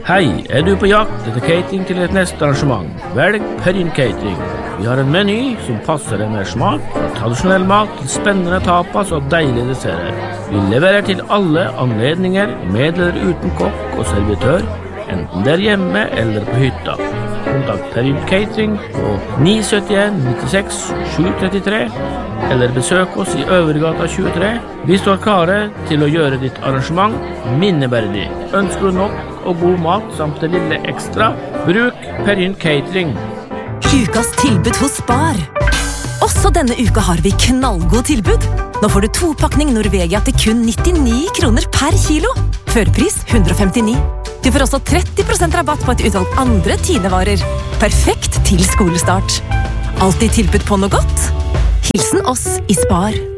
Hei, du på jakt etter catering til et neste arrangement? Velg Perrin Catering. Vi har en meny som passer en med smak, fra tradisjonell mat til spennende tapas og deilige desserter. Vi leverer til alle anledninger, med eller uten kokk og servitør, enten det hjemme eller på hytta. Kontakt Perrin Catering på 971 96 733, eller besøk oss i Øvergata 23. Vi står klare til å gjøre ditt arrangement minneverdig. Ønsker du nok og god mat samt det lille ekstra? Bruk Perrin Catering. Ukas tilbud hos Spar. Også denne uka har vi knallgod tilbud. Nå får du 2-pakning Norvegia til kun 99 kroner per kilo. Førpris 159. Du får også 30% rabatt på et utvalg andre Tine-varer. Perfekt til skolestart. Alltid tilbud på noe godt. Hilsen oss i Spar.